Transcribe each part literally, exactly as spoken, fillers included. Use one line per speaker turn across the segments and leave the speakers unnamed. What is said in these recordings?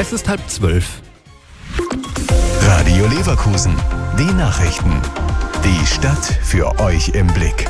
Es ist halb zwölf.
Radio Leverkusen. Die Nachrichten. Die Stadt für euch im Blick.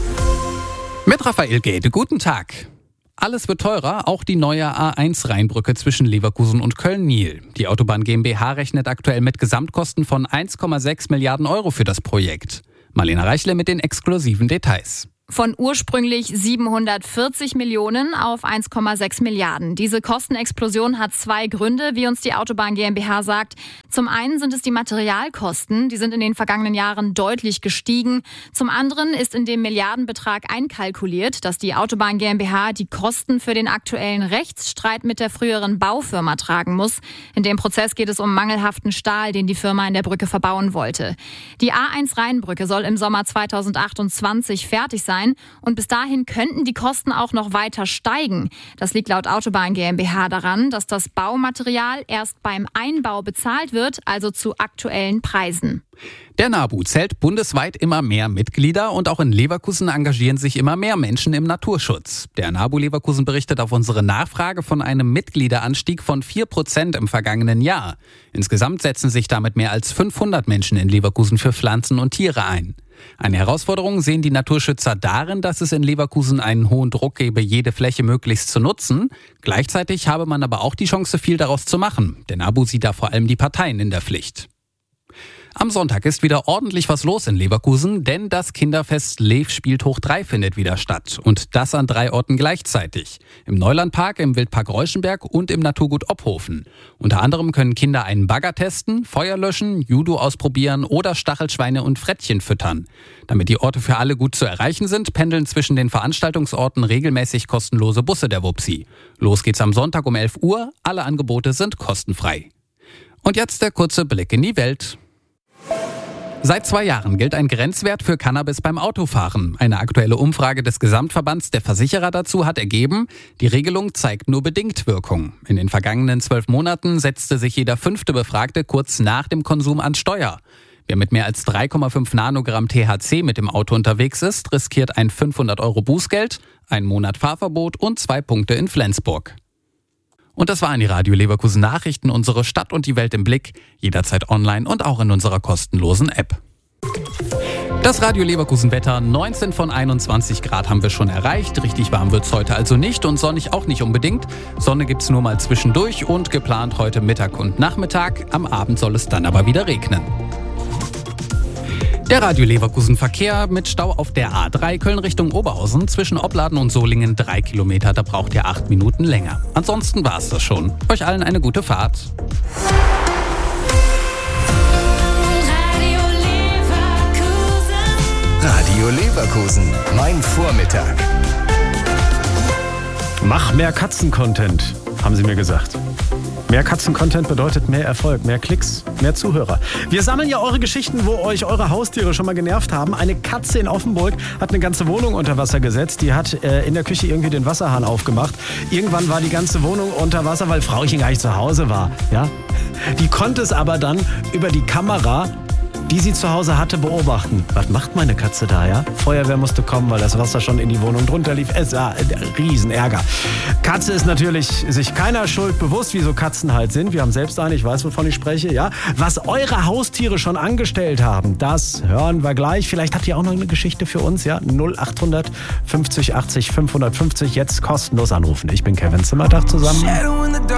Mit Raphael Gäde, guten Tag. Alles wird teurer, auch die neue A eins Rheinbrücke zwischen Leverkusen und Köln-Niel. Die Autobahn GmbH rechnet aktuell mit Gesamtkosten von eins Komma sechs Milliarden Euro für das Projekt. Marlene Reichle mit den exklusiven Details.
Von ursprünglich siebenhundertvierzig Millionen auf eins Komma sechs Milliarden. Diese Kostenexplosion hat zwei Gründe, wie uns die Autobahn GmbH sagt. Zum einen sind es die Materialkosten, die sind in den vergangenen Jahren deutlich gestiegen. Zum anderen ist in dem Milliardenbetrag einkalkuliert, dass die Autobahn GmbH die Kosten für den aktuellen Rechtsstreit mit der früheren Baufirma tragen muss. In dem Prozess geht es um mangelhaften Stahl, den die Firma in der Brücke verbauen wollte. Die A eins Rheinbrücke soll im Sommer zweitausendachtundzwanzig fertig sein. Und bis dahin könnten die Kosten auch noch weiter steigen. Das liegt laut Autobahn GmbH daran, dass das Baumaterial erst beim Einbau bezahlt wird, also zu aktuellen Preisen.
Der NABU zählt bundesweit immer mehr Mitglieder und auch in Leverkusen engagieren sich immer mehr Menschen im Naturschutz. Der NABU Leverkusen berichtet auf unsere Nachfrage von einem Mitgliederanstieg von vier Prozent im vergangenen Jahr. Insgesamt setzen sich damit mehr als fünfhundert Menschen in Leverkusen für Pflanzen und Tiere ein. Eine Herausforderung sehen die Naturschützer darin, dass es in Leverkusen einen hohen Druck gebe, jede Fläche möglichst zu nutzen. Gleichzeitig habe man aber auch die Chance, viel daraus zu machen. Der NABU sieht da vor allem die Parteien in der Pflicht. Am Sonntag ist wieder ordentlich was los in Leverkusen, denn das Kinderfest Lev spielt hoch drei findet wieder statt. Und das an drei Orten gleichzeitig. Im Neulandpark, im Wildpark Reuschenberg und im Naturgut Ophofen. Unter anderem können Kinder einen Bagger testen, Feuer löschen, Judo ausprobieren oder Stachelschweine und Frettchen füttern. Damit die Orte für alle gut zu erreichen sind, pendeln zwischen den Veranstaltungsorten regelmäßig kostenlose Busse der Wupsi. Los geht's am Sonntag um elf Uhr, alle Angebote sind kostenfrei. Und jetzt der kurze Blick in die Welt. Seit zwei Jahren gilt ein Grenzwert für Cannabis beim Autofahren. Eine aktuelle Umfrage des Gesamtverbands der Versicherer dazu hat ergeben, die Regelung zeigt nur bedingt Wirkung. In den vergangenen zwölf Monaten setzte sich jeder fünfte Befragte kurz nach dem Konsum an Steuer. Wer mit mehr als drei Komma fünf Nanogramm T H C mit dem Auto unterwegs ist, riskiert ein fünfhundert Euro Bußgeld, einen Monat Fahrverbot und zwei Punkte in Flensburg. Und das waren die Radio Leverkusen Nachrichten, unsere Stadt und die Welt im Blick, jederzeit online und auch in unserer kostenlosen App. Das Radio Leverkusen Wetter, neunzehn von einundzwanzig Grad haben wir schon erreicht. Richtig warm wird's heute also nicht und sonnig auch nicht unbedingt. Sonne gibt's nur mal zwischendurch und geplant heute Mittag und Nachmittag. Am Abend soll es dann aber wieder regnen. Der Radio Leverkusen Verkehr mit Stau auf der A drei Köln Richtung Oberhausen zwischen Opladen und Solingen drei Kilometer, da braucht ihr acht Minuten länger. Ansonsten war's das schon. Euch allen eine gute Fahrt.
Radio Leverkusen. Radio Leverkusen, mein Vormittag.
Mach mehr Katzen-Content, haben sie mir gesagt. Mehr Katzen-Content bedeutet mehr Erfolg, mehr Klicks, mehr Zuhörer. Wir sammeln ja eure Geschichten, wo euch eure Haustiere schon mal genervt haben. Eine Katze in Offenburg hat eine ganze Wohnung unter Wasser gesetzt. Die hat äh, in der Küche irgendwie den Wasserhahn aufgemacht. Irgendwann war die ganze Wohnung unter Wasser, weil Frauchen gar nicht zu Hause war. Ja? Die konnte es aber dann über die Kamera, die sie zu Hause hatte, beobachten. Was macht meine Katze da, ja? Feuerwehr musste kommen, weil das Wasser schon in die Wohnung drunter lief. Es war ein Riesenärger. Katze ist natürlich sich keiner Schuld bewusst, wie so Katzen halt sind. Wir haben selbst eine, ich weiß, wovon ich spreche, ja? Was eure Haustiere schon angestellt haben, das hören wir gleich. Vielleicht habt ihr auch noch eine Geschichte für uns, ja? null acht hundert fünfzig achtzig fünfhundertfünfzig, jetzt kostenlos anrufen. Ich bin Kevin Zimmerdach zusammen.